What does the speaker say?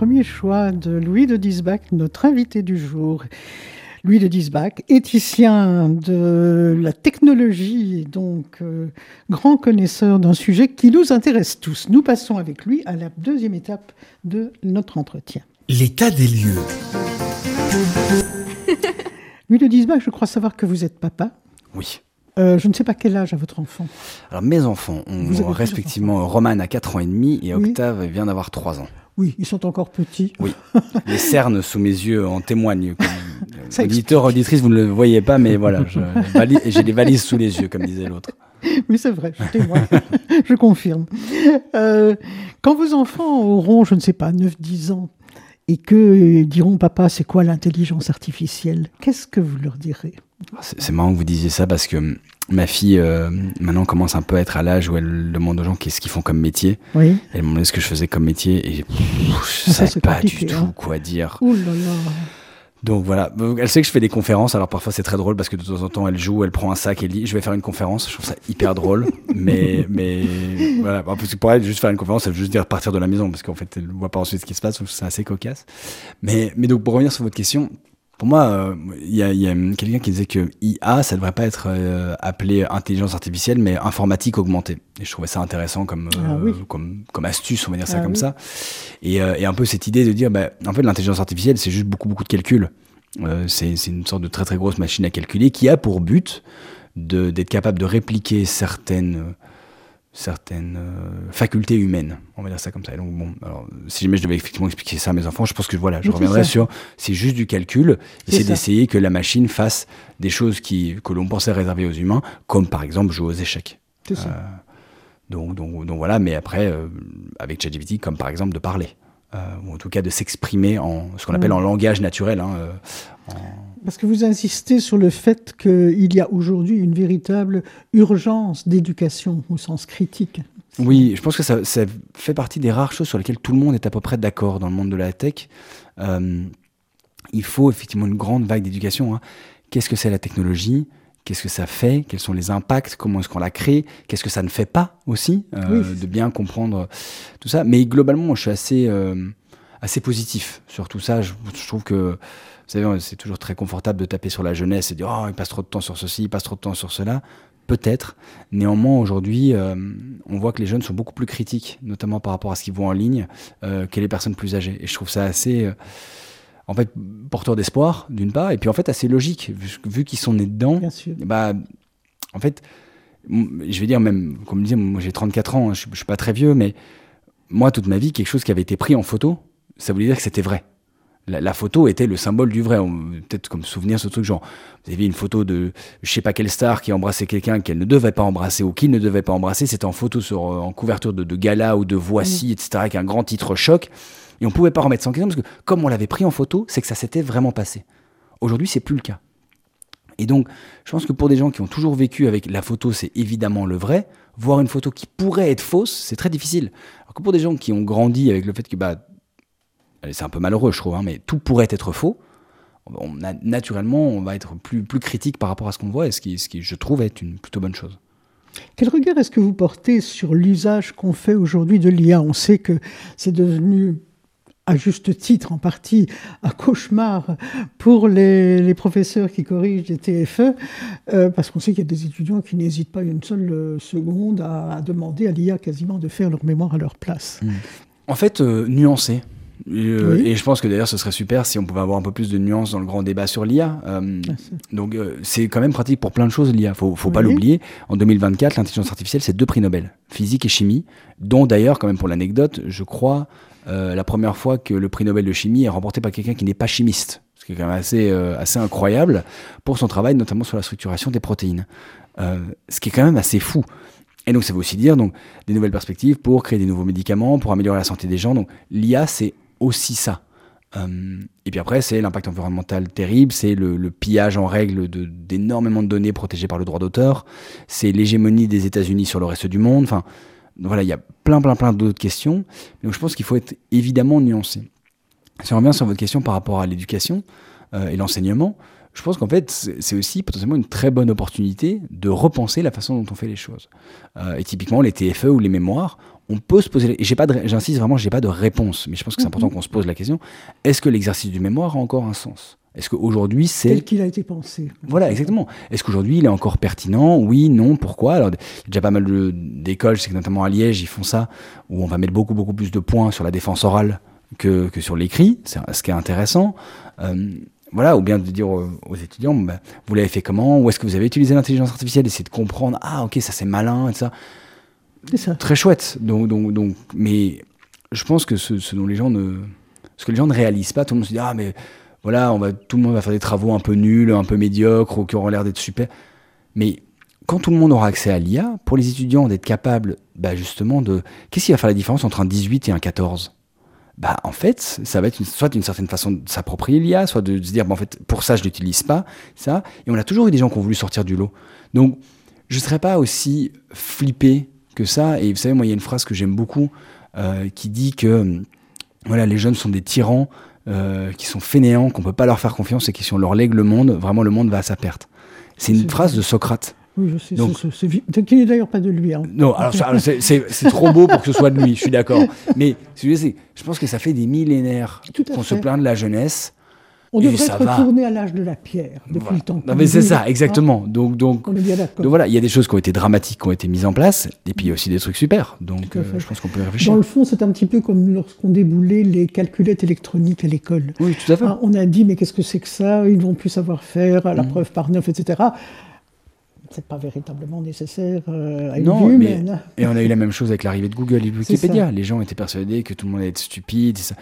premier choix de Louis de Diesbach, notre invité du jour. Louis de Diesbach, éthicien de la technologie et donc grand connaisseur d'un sujet qui nous intéresse tous. Nous passons avec lui à la deuxième étape de notre entretien. L'état des lieux. Louis de Diesbach, je crois savoir que vous êtes papa. Oui. Je ne sais pas quel âge a votre enfant. Alors mes enfants ont respectivement Roman à 4 ans et demi et Octave vient d'avoir 3 ans. Oui, ils sont encore petits. Oui, les cernes sous mes yeux en témoignent. Auditeur, auditrice, vous ne le voyez pas, mais voilà, j'ai des valises sous les yeux, comme disait l'autre. Oui, c'est vrai, je témoigne, je confirme. Quand vos enfants auront, je ne sais pas, 9-10 ans, et que diront « Papa, c'est quoi l'intelligence artificielle ?» Qu'est-ce que vous leur direz ? C'est marrant que vous disiez ça parce que ma fille, maintenant, commence un peu à être à l'âge où elle demande aux gens qu'est-ce qu'ils font comme métier. Oui. Elle me demandait ce que je faisais comme métier et je ne savais pas du tout quoi dire. Ouh là là. Donc voilà, elle sait que je fais des conférences, alors parfois c'est très drôle parce que de temps en temps elle joue, elle prend un sac et dit je vais faire une conférence, je trouve ça hyper drôle, mais voilà, parce que pour elle juste faire une conférence, elle veut juste dire partir de la maison parce qu'en fait elle ne voit pas ensuite ce qui se passe, c'est assez cocasse. Mais donc pour revenir sur votre question, pour moi il y a quelqu'un qui disait que IA ça devrait pas être appelé intelligence artificielle mais informatique augmentée. Et je trouvais ça intéressant comme astuce, on va dire ça comme ça. Et un peu cette idée de dire, en fait, l'intelligence artificielle, c'est juste beaucoup de calculs. C'est une sorte de très très grosse machine à calculer qui a pour but d'être capable de répliquer certaines facultés humaines, on va dire ça comme ça. Et donc bon, alors si jamais je devais effectivement expliquer ça à mes enfants, je pense que je reviendrai sur c'est juste du calcul, c'est d'essayer que la machine fasse des choses que l'on pensait réserver aux humains, comme par exemple jouer aux échecs. C'est ça. Donc voilà, mais après, avec ChatGPT, comme par exemple de parler, ou en tout cas de s'exprimer en ce qu'on appelle en langage naturel. Parce que vous insistez sur le fait qu'il y a aujourd'hui une véritable urgence d'éducation au sens critique. Oui, je pense que ça fait partie des rares choses sur lesquelles tout le monde est à peu près d'accord dans le monde de la tech. Il faut effectivement une grande vague d'éducation. Qu'est-ce que c'est la technologie ? Qu'est-ce que ça fait ? Quels sont les impacts ? Comment est-ce qu'on la crée ? Qu'est-ce que ça ne fait pas aussi ? De bien comprendre tout ça. Mais globalement, je suis assez positif sur tout ça. Je trouve que, vous savez, c'est toujours très confortable de taper sur la jeunesse et de dire « Oh, il passe trop de temps sur ceci, il passe trop de temps sur cela ». Peut-être. Néanmoins, aujourd'hui, on voit que les jeunes sont beaucoup plus critiques, notamment par rapport à ce qu'ils voient en ligne, que les personnes plus âgées. Et je trouve ça assez... en fait, porteur d'espoir, d'une part, et puis en fait assez logique, vu qu'ils sont nés dedans. Bien sûr. En fait, je vais dire même, comme je disais, moi j'ai 34 ans, je suis pas très vieux, mais moi, toute ma vie, quelque chose qui avait été pris en photo, ça voulait dire que c'était vrai. La photo était le symbole du vrai. Peut-être comme souvenir ce truc, genre, vous avez une photo de je sais pas quelle star qui embrassait quelqu'un qu'elle ne devait pas embrasser ou qu'il ne devait pas embrasser, c'était en photo en couverture de gala ou de Voici, etc., avec un grand titre choc. Et on ne pouvait pas remettre ça en question parce que comme on l'avait pris en photo, c'est que ça s'était vraiment passé. Aujourd'hui, c'est plus le cas. Et donc, je pense que pour des gens qui ont toujours vécu avec la photo, c'est évidemment le vrai. Voir une photo qui pourrait être fausse, c'est très difficile. Alors que pour des gens qui ont grandi avec le fait que, c'est un peu malheureux, je trouve, mais tout pourrait être faux, naturellement, on va être plus critique par rapport à ce qu'on voit, et ce qui, je trouve, est une plutôt bonne chose. Quel regard est-ce que vous portez sur l'usage qu'on fait aujourd'hui de l'IA ? On sait que c'est devenu, à juste titre en partie, un cauchemar pour les professeurs qui corrigent des TFE, parce qu'on sait qu'il y a des étudiants qui n'hésitent pas une seule seconde à demander à l'IA quasiment de faire leur mémoire à leur place. En fait, nuancer. Et je pense que d'ailleurs ce serait super si on pouvait avoir un peu plus de nuances dans le grand débat sur l'IA. Donc c'est quand même pratique pour plein de choses l'IA, faut pas l'oublier. En 2024, l'intelligence artificielle, c'est 2 prix Nobel, physique et chimie, dont d'ailleurs, quand même pour l'anecdote, je crois, la première fois que le prix Nobel de chimie est remporté par quelqu'un qui n'est pas chimiste, ce qui est quand même assez incroyable pour son travail, notamment sur la structuration des protéines. Ce qui est quand même assez fou. Et donc ça veut aussi dire des nouvelles perspectives pour créer des nouveaux médicaments, pour améliorer la santé des gens. Donc l'IA, c'est aussi ça. Et puis après, c'est l'impact environnemental terrible, c'est le pillage en règle d'énormément de données protégées par le droit d'auteur, c'est l'hégémonie des États-Unis sur le reste du monde. Enfin, voilà, il y a plein d'autres questions. Donc je pense qu'il faut être évidemment nuancé. Si on revient sur votre question par rapport à l'éducation et l'enseignement, je pense qu'en fait, c'est aussi potentiellement une très bonne opportunité de repenser la façon dont on fait les choses. Et typiquement, les TFE ou les mémoires, on peut se poser... Et j'insiste vraiment, je n'ai pas de réponse, mais je pense que c'est important qu'on se pose la question. Est-ce que l'exercice du mémoire a encore un sens ? Est-ce qu'aujourd'hui, c'est... Tel qu'il a été pensé. Voilà, exactement. Est-ce qu'aujourd'hui, il est encore pertinent ? Oui, non, pourquoi ? Alors, il y a déjà pas mal d'écoles, je sais que notamment à Liège, ils font ça, où on va mettre beaucoup, beaucoup plus de points sur la défense orale que sur l'écrit, c'est ce qui est intéressant. Voilà, ou bien de dire aux étudiants, vous l'avez fait comment ? Où est-ce que vous avez utilisé l'intelligence artificielle ? Essayer de comprendre, ok, ça c'est malin, et ça. C'est ça. Très chouette. Donc, mais je pense que ce que les gens ne réalisent pas, tout le monde se dit, mais voilà, tout le monde va faire des travaux un peu nuls, un peu médiocres, ou qui auront l'air d'être super. Mais quand tout le monde aura accès à l'IA, pour les étudiants d'être capables, justement, qu'est-ce qui va faire la différence entre un 18 et un 14 ? En fait, ça va être soit une certaine façon de s'approprier l'IA, soit de se dire, en fait, pour ça, je l'utilise pas, ça. Et on a toujours eu des gens qui ont voulu sortir du lot. Donc, je ne serais pas aussi flippé que ça. Et vous savez, moi, il y a une phrase que j'aime beaucoup qui dit que voilà, les jeunes sont des tyrans, qui sont fainéants, qu'on ne peut pas leur faire confiance et qui, si on leur lègue le monde, vraiment, le monde va à sa perte. C'est une phrase de Socrate. Oui, je sais. Donc, qui n'est d'ailleurs pas de lui. Hein. Non, alors c'est trop beau pour que ce soit de lui, je suis d'accord. Mais je pense que ça fait des millénaires qu'on se plaint de la jeunesse. On devrait être retourné à l'âge de la pierre depuis le temps. Non, mais c'est ça, exactement. Donc on est bien d'accord. Donc voilà, il y a des choses qui ont été dramatiques, qui ont été mises en place, et puis il y a aussi des trucs super. Donc je pense qu'on peut y réfléchir. Dans le fond, c'est un petit peu comme lorsqu'on déboulait les calculettes électroniques à l'école. Oui, tout à fait. On a dit, mais qu'est-ce que c'est que ça ? Ils ne vont plus savoir faire, à la preuve par 9, etc. C'est pas véritablement nécessaire à une vue, mais... Et on a eu la même chose avec l'arrivée de Google et Wikipédia. Les gens étaient persuadés que tout le monde allait être stupide.